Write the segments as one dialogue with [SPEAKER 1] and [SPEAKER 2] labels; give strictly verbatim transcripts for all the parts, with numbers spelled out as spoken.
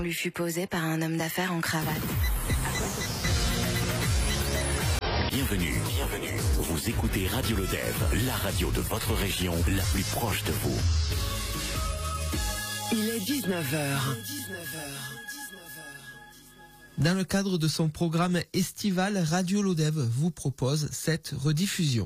[SPEAKER 1] lui fut posée par un homme d'affaires en cravate.
[SPEAKER 2] Bienvenue, bienvenue. Vous écoutez Radio Lodève, la radio de votre région, la plus proche de vous.
[SPEAKER 3] Il est dix-neuf heures.
[SPEAKER 4] Dans le cadre de son programme estival, Radio Lodève vous propose cette rediffusion.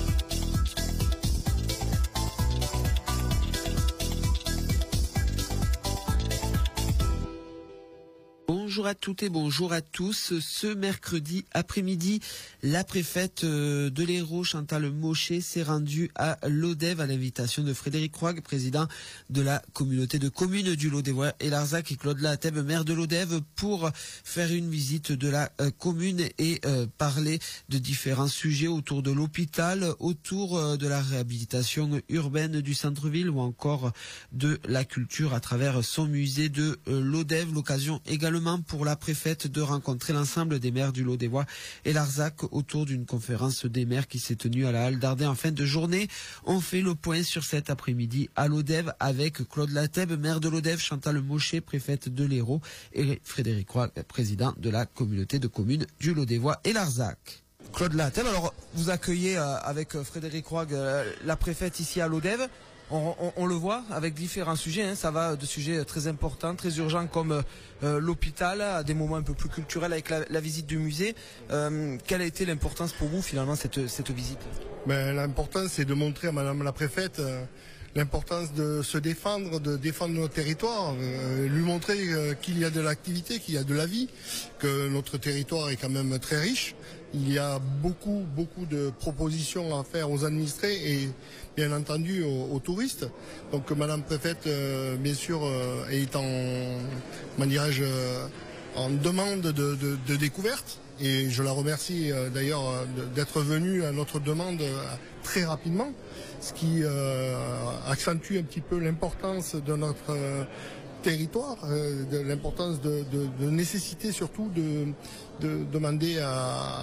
[SPEAKER 4] Bonjour à toutes et bonjour à tous. Ce mercredi après-midi, la préfète de l'Hérault, Chantal Mochet, s'est rendue à Lodève à l'invitation de Frédéric Roig, président de la communauté de communes du Lodévois et Larzac, et Claude Latèbe, maire de Lodève, pour faire une visite de la euh, commune et euh, parler de différents sujets autour de l'hôpital, autour euh, de la réhabilitation urbaine du centre-ville ou encore de la culture à travers son musée de euh, Lodève. L'occasion également pour la préfète de rencontrer l'ensemble des maires du Lodévois et Larzac autour d'une conférence des maires qui s'est tenue à la Halle d'Ardé en fin de journée. On fait le point sur cet après-midi à Lodève avec Claude Latèbe, maire de Lodève, Chantal Mochet, préfète de l'Hérault, et Frédéric Roy, président de la communauté de communes du Lodévois et Larzac. Claude Latèbe, alors vous accueillez euh, avec Frédéric Roy euh, la préfète ici à Lodève. On, on, on le voit avec différents sujets, hein. Ça va de sujets très importants, très urgents comme euh, l'hôpital, à des moments un peu plus culturels avec la, la visite du musée. Euh, quelle a été l'importance pour vous finalement cette, cette visite?
[SPEAKER 5] Ben, l'importance c'est de montrer à Madame la préfète euh, l'importance de se défendre, de défendre notre territoire, euh, lui montrer euh, qu'il y a de l'activité, qu'il y a de la vie, que notre territoire est quand même très riche. Il y a beaucoup, beaucoup de propositions à faire aux administrés et bien entendu aux, aux touristes. Donc Madame préfète, euh, bien sûr, euh, est en, comment dirais-je, euh, en demande de, de, de découverte. Et je la remercie euh, d'ailleurs euh, d'être venue à notre demande euh, très rapidement, ce qui euh, accentue un petit peu l'importance de notre euh, territoire, euh, de l'importance de, de, de nécessité surtout de, de demander à,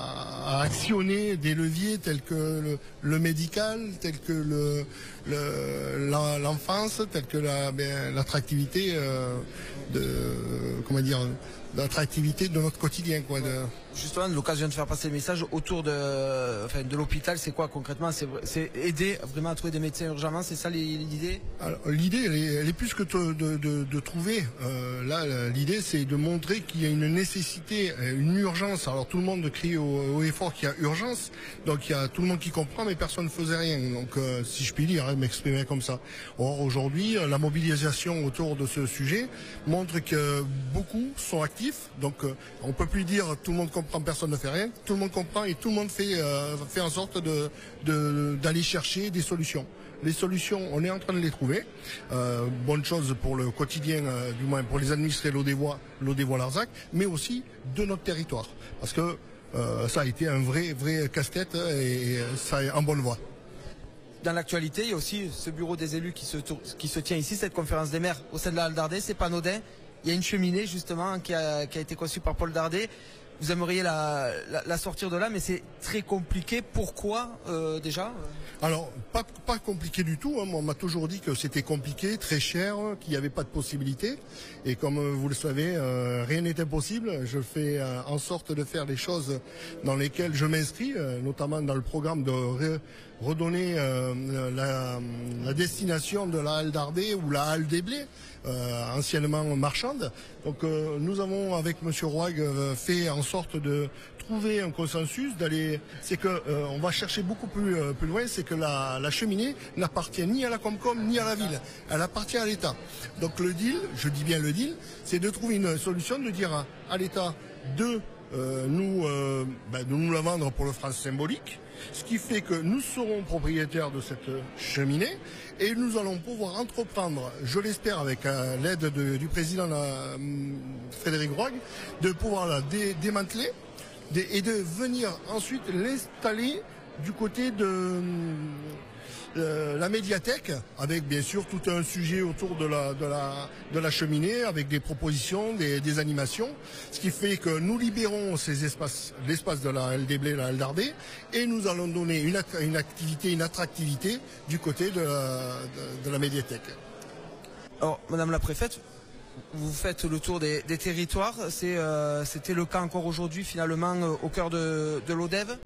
[SPEAKER 5] à actionner des leviers tels que le, le médical, tels que le, le, la, l'enfance, tels que la, ben, l'attractivité euh, de comment dire l'attractivité de notre quotidien, quoi. De...
[SPEAKER 4] Justement, l'occasion de faire passer le message autour de, enfin, de l'hôpital, c'est quoi concrètement? C'est, c'est aider vraiment à trouver des médecins urgemment, c'est ça l'idée? Alors,
[SPEAKER 5] l'idée, elle est, elle est plus que de, de, de, de trouver. Euh, là, l'idée, c'est de montrer qu'il y a une nécessité, une urgence. Alors, tout le monde crie au, au effort qu'il y a urgence, donc il y a tout le monde qui comprend, mais personne ne faisait rien. Donc, euh, si je puis dire, hein, m'exprimer comme ça. Or, aujourd'hui, la mobilisation autour de ce sujet montre que beaucoup sont actifs. Donc, euh, on peut plus dire tout le monde comprend, personne ne fait rien. Tout le monde comprend et tout le monde fait euh, fait en sorte de, de d'aller chercher des solutions. Les solutions, on est en train de les trouver. Euh, bonne chose pour le quotidien, euh, du moins pour les administrés Lodévois, Lodévois-Larzac, mais aussi de notre territoire, parce que euh, ça a été un vrai vrai casse-tête et ça est en bonne voie.
[SPEAKER 4] Dans l'actualité, il y a aussi ce bureau des élus qui se qui se tient ici, cette conférence des maires au sein de la Halle d'Ardé. C'est pas anodin. Il y a une cheminée justement qui a, qui a été conçue par Paul Dardet. Vous aimeriez la, la, la sortir de là, mais c'est très compliqué. Pourquoi euh, déjà?
[SPEAKER 5] Alors, pas, pas compliqué du tout. Hein. On m'a toujours dit que c'était compliqué, très cher, qu'il n'y avait pas de possibilité. Et comme vous le savez, euh, rien n'est impossible. Je fais euh, en sorte de faire les choses dans lesquelles je m'inscris, euh, notamment dans le programme de re, redonner euh, la, la destination de la Halle d'Ardé ou la Halle des Blés, euh, anciennement marchande. Donc, euh, nous avons, avec Monsieur Roig, euh, fait en sorte de trouver un consensus, d'aller, c'est que euh, on va chercher beaucoup plus euh, plus loin, c'est que la, la cheminée n'appartient ni à la Comcom ni à la ville, elle appartient à l'État. Donc le deal, je dis bien le deal, c'est de trouver une solution, de dire à, à l'État de euh, nous euh, ben, de nous la vendre pour le franc symbolique, ce qui fait que nous serons propriétaires de cette cheminée et nous allons pouvoir entreprendre, je l'espère avec euh, l'aide de, du président euh, Frédéric Roig, de pouvoir la dé, démanteler dé, et de venir ensuite l'installer du côté de euh, la médiathèque, avec bien sûr tout un sujet autour de la, de la, de la cheminée, avec des propositions, des, des animations, ce qui fait que nous libérons ces espaces, l'espace de la Halle des Blés, la Halle d'Ardé, et nous allons donner une, une activité, une attractivité du côté de la, de, de la médiathèque.
[SPEAKER 4] Alors, Madame la Préfète, vous faites le tour des, des territoires. C'est, euh, c'était le cas encore aujourd'hui finalement euh, au cœur de, de l'Odève.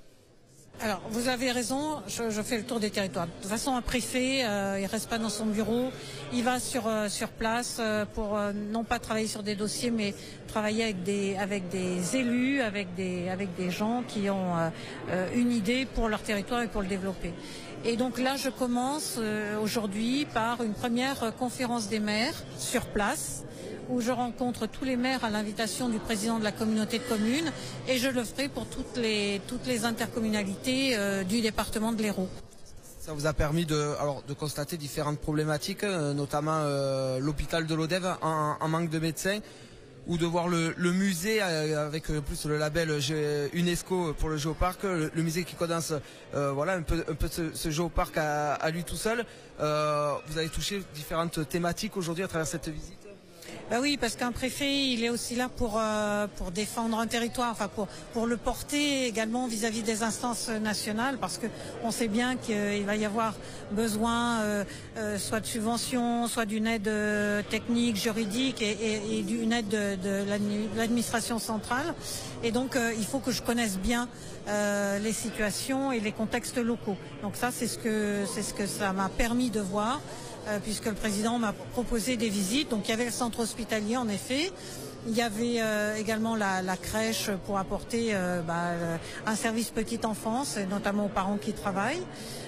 [SPEAKER 3] Alors, vous avez raison, je, je fais le tour des territoires. De toute façon, un préfet, euh, il reste pas dans son bureau, il va sur euh, sur place euh, pour euh, non pas travailler sur des dossiers, mais travailler avec des avec des élus, avec des avec des gens qui ont euh, une idée pour leur territoire et pour le développer. Et donc là, je commence euh, aujourd'hui par une première conférence des maires sur place, où je rencontre tous les maires à l'invitation du président de la communauté de communes, et je le ferai pour toutes les, toutes les intercommunalités euh, du département de l'Hérault.
[SPEAKER 4] Ça vous a permis de, alors, de constater différentes problématiques, euh, notamment euh, l'hôpital de l'Odève en, en manque de médecins, ou de voir le, le musée euh, avec euh, plus le label G- UNESCO pour le géoparc, le, le musée qui condense euh, voilà, un peu, un peu ce, ce géoparc à, à lui tout seul. Euh, vous avez touché différentes thématiques aujourd'hui à travers cette visite.
[SPEAKER 3] Ben oui, parce qu'un préfet, il est aussi là pour euh, pour défendre un territoire, enfin pour pour le porter également vis-à-vis des instances nationales, parce que on sait bien qu'il va y avoir besoin euh, euh, soit de subventions, soit d'une aide euh, technique, juridique et, et, et d'une aide de, de l'administration centrale. Et donc euh, il faut que je connaisse bien euh, les situations et les contextes locaux. Donc ça, c'est ce que c'est ce que ça m'a permis de voir. Euh, puisque le président m'a proposé des visites. Donc il y avait le centre hospitalier en effet, il y avait euh, également la, la crèche pour apporter euh, bah, euh, un service petite enfance, et notamment aux parents qui travaillent,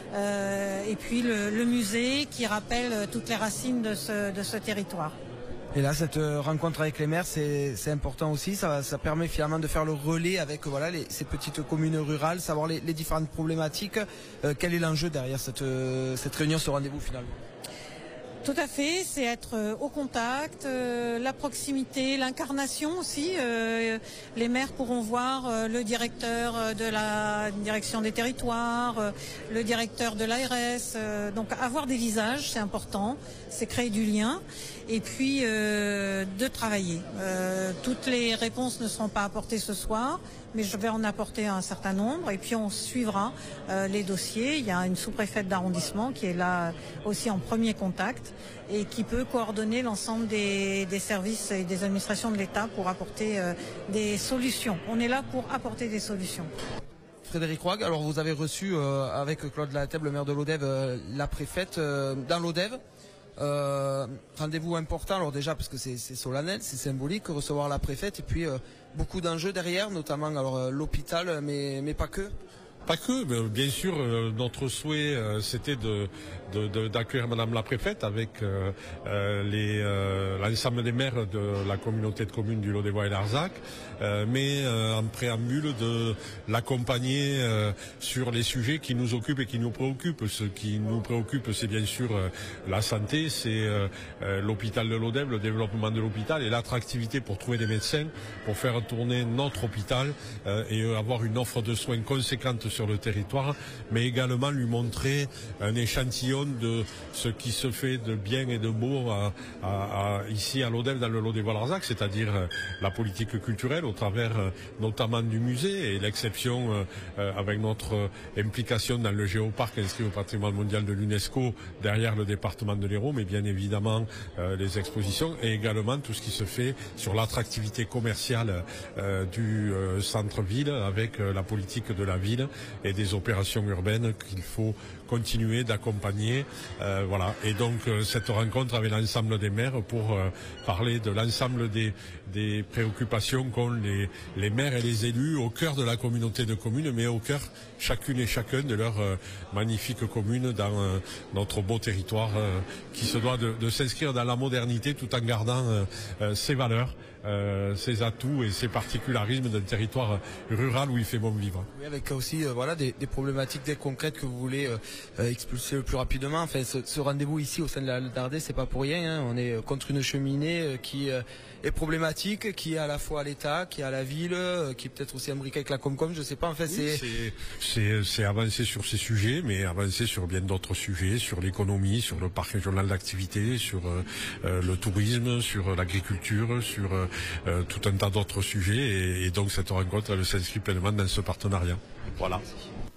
[SPEAKER 3] euh, et puis le, le musée qui rappelle toutes les racines de ce, de ce territoire.
[SPEAKER 4] Et là, cette rencontre avec les maires, c'est, c'est important aussi. Ça, ça permet finalement de faire le relais avec voilà, les, ces petites communes rurales, savoir les, les différentes problématiques. Euh, quel est l'enjeu derrière cette, cette réunion, ce rendez-vous finalement ?
[SPEAKER 3] Tout à fait, c'est être euh, au contact, euh, la proximité, l'incarnation aussi. Euh, les maires pourront voir euh, le directeur de la direction des territoires, euh, le directeur de l'A R S. Euh, donc avoir des visages, c'est important, c'est créer du lien. Et puis euh, de travailler. Euh, toutes les réponses ne seront pas apportées ce soir, mais je vais en apporter un certain nombre. Et puis on suivra euh, les dossiers. Il y a une sous-préfète d'arrondissement qui est là aussi en premier contact et qui peut coordonner l'ensemble des, des services et des administrations de l'État pour apporter euh, des solutions. On est là pour apporter des solutions.
[SPEAKER 4] Frédéric Roig, alors vous avez reçu euh, avec Claude Latèble, le maire de l'Odève, euh, la préfète euh, dans l'Odève. Euh, rendez-vous important, alors déjà parce que c'est, c'est solennel, c'est symbolique, recevoir la préfète, et puis euh, beaucoup d'enjeux derrière, notamment alors euh, l'hôpital, mais, mais pas que.
[SPEAKER 6] Pas que, mais bien sûr, euh, notre souhait, euh, c'était de, de, de, d'accueillir Madame la Préfète avec euh, euh, les, euh, l'ensemble des maires de la communauté de communes du Lot-des-Voix et l'Arzac, euh, mais euh, en préambule de l'accompagner euh, sur les sujets qui nous occupent et qui nous préoccupent. Ce qui nous préoccupe, c'est bien sûr euh, la santé, c'est euh, euh, l'hôpital de l'Odève, le développement de l'hôpital et l'attractivité pour trouver des médecins, pour faire tourner notre hôpital euh, et avoir une offre de soins conséquente sur le territoire, mais également lui montrer un échantillon de ce qui se fait de bien et de beau à, à, à, ici à l'Odève, dans le Lot-des-Voix-l'Arzac, c'est-à-dire euh, la politique culturelle au travers euh, notamment du musée et l'exception euh, euh, avec notre euh, implication dans le géoparc inscrit au patrimoine mondial de l'UNESCO derrière le département de l'Hérault, mais bien évidemment euh, les expositions et également tout ce qui se fait sur l'attractivité commerciale euh, du euh, centre-ville avec euh, la politique de la ville et des opérations urbaines qu'il faut continuer d'accompagner. Euh, voilà. Et donc euh, cette rencontre avec l'ensemble des maires pour euh, parler de l'ensemble des, des préoccupations qu'ont les, les maires et les élus au cœur de la communauté de communes, mais au cœur chacune et chacun de leur euh, magnifique commune dans euh, notre beau territoire euh, qui se doit de, de s'inscrire dans la modernité tout en gardant euh, euh, ses valeurs, euh, ses atouts et ses particularismes d'un territoire rural où il fait bon vivre.
[SPEAKER 4] Oui, avec aussi euh, voilà des, des problématiques des concrètes que vous voulez euh, euh, expulser le plus rapidement. Enfin, ce, ce rendez-vous ici au sein de la Dardais, c'est pas pour rien. Hein. On est contre une cheminée euh, qui euh, est problématique, qui est à la fois à l'État, qui est à la ville, euh, qui est peut-être aussi imbriquée avec la Comcom. Je sais pas. En fait,
[SPEAKER 6] oui,
[SPEAKER 4] c'est...
[SPEAKER 6] c'est c'est c'est avancer sur ces sujets, mais avancer sur bien d'autres sujets, sur l'économie, sur le parc régional d'activité, sur euh, euh, le tourisme, sur l'agriculture, sur euh, tout un tas d'autres sujets. Et, et donc cette rencontre, elle s'inscrit pleinement dans ce partenariat. Voilà.